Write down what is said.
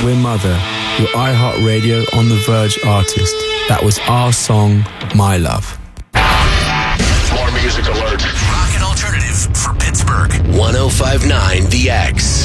We're Mother, your iHeartRadio On The Verge artist. That was our song, My Love. More music alert. Rock and alternative for Pittsburgh. 105.9 The X.